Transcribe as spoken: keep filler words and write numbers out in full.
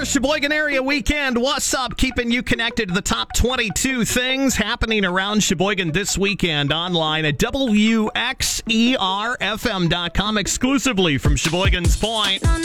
hour Sheboygan area weekend. What's up? Keeping you connected to the top twenty-two things happening around Sheboygan this weekend online at W X E R F M dot com exclusively from Sheboygan's Point.